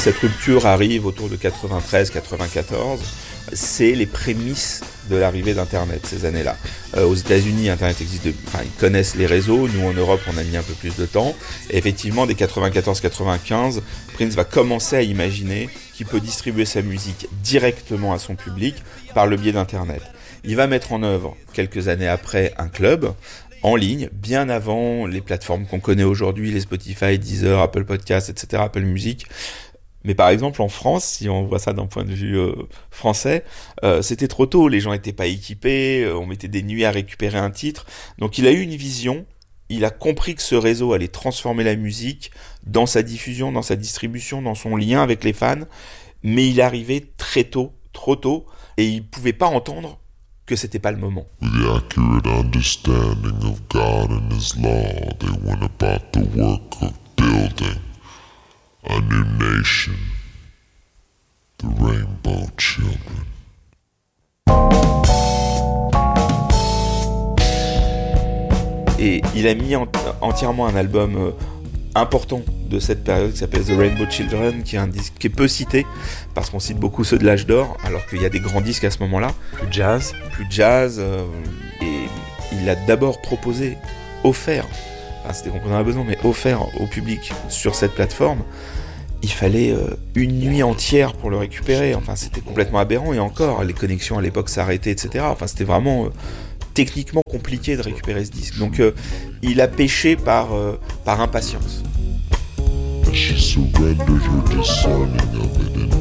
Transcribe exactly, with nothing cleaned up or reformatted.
cette rupture arrive autour de quatre-vingt-treize quatre-vingt-quatorze. C'est les prémices de l'arrivée d'Internet, ces années-là. Euh, aux États-Unis, Internet existe, de... enfin, ils connaissent les réseaux. Nous, en Europe, on a mis un peu plus de temps. Et effectivement, dès quatre-vingt-quatorze quatre-vingt-quinze, Prince va commencer à imaginer qu'il peut distribuer sa musique directement à son public par le biais d'Internet. Il va mettre en œuvre, quelques années après, un club en ligne, bien avant les plateformes qu'on connaît aujourd'hui, les Spotify, Deezer, Apple Podcasts, et cetera, Apple Music. Mais par exemple, en France, si on voit ça d'un point de vue euh, français, euh, c'était trop tôt, les gens n'étaient pas équipés, euh, on mettait des nuits à récupérer un titre. Donc il a eu une vision, il a compris que ce réseau allait transformer la musique dans sa diffusion, dans sa distribution, dans son lien avec les fans, mais il arrivait très tôt, trop tôt, et il ne pouvait pas entendre que c'était pas le moment. With the accurate understanding of God and His law, they went about the work of building a new nation, the Rainbow Children. Et il a mis en- entièrement un album euh, important de cette période qui s'appelle The Rainbow Children, qui est un disque qui est peu cité, parce qu'on cite beaucoup ceux de l'âge d'or, alors qu'il y a des grands disques à ce moment-là. Plus de jazz. Plus de jazz, euh, et il l'a d'abord proposé, offert, enfin c'était qu'on en a besoin, mais offert au public sur cette plateforme. Il fallait euh, une nuit entière pour le récupérer, enfin c'était complètement aberrant, et encore, les connexions à l'époque s'arrêtaient, et cetera. Enfin c'était vraiment... Euh, techniquement compliqué de récupérer ce disque. Donc euh, il a péché par, euh, par impatience. She surrendered her discerning of it and